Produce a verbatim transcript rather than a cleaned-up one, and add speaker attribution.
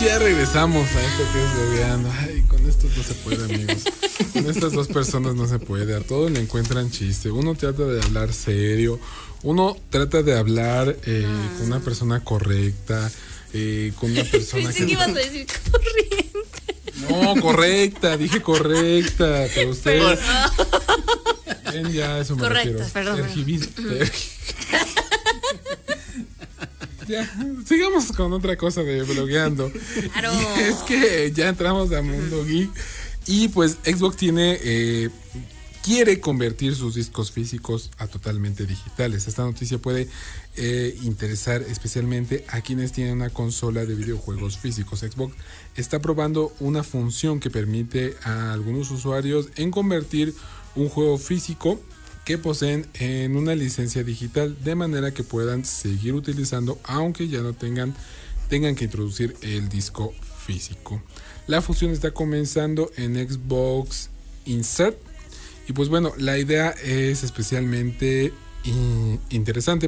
Speaker 1: ya regresamos a esto que es Blogueando. Ay, con estos no se puede, amigos. Con estas dos personas no se puede. A todos le encuentran chiste. Uno trata de hablar serio. Uno trata de hablar eh, ah. con una persona correcta. Eh, con una persona
Speaker 2: Pensé
Speaker 1: que...
Speaker 2: que ibas a decir corriente.
Speaker 1: No, correcta, dije correcta. Pero ustedes... Ven, ya, eso me
Speaker 2: correcta,
Speaker 1: refiero.
Speaker 2: Perdón,
Speaker 1: Tergivis- ter- Ya, sigamos con otra cosa de blogueando.
Speaker 2: Claro.
Speaker 1: Y es que ya entramos a Mundo Geek. Y pues Xbox tiene eh, quiere convertir sus discos físicos a totalmente digitales. Esta noticia puede eh, interesar especialmente a quienes tienen una consola de videojuegos físicos. Xbox está probando una función que permite a algunos usuarios en convertir un juego físico que poseen en una licencia digital, de manera que puedan seguir utilizando aunque ya no tengan, tengan que introducir el disco físico. La función está comenzando en Xbox Insert y pues bueno, la idea es especialmente interesante